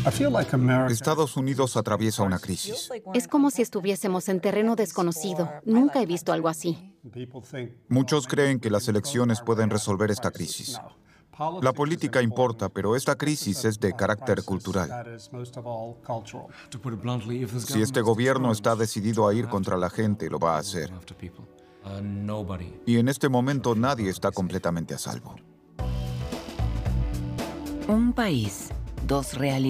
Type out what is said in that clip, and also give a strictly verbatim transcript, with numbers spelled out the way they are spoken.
Estados Unidos atraviesa una crisis. Es como si estuviésemos en terreno desconocido. Nunca he visto algo así. Muchos creen que las elecciones pueden resolver esta crisis. La política importa, pero esta crisis es de carácter cultural. Si este gobierno está decidido a ir contra la gente, lo va a hacer. Y en este momento nadie está completamente a salvo. Un país, dos realidades.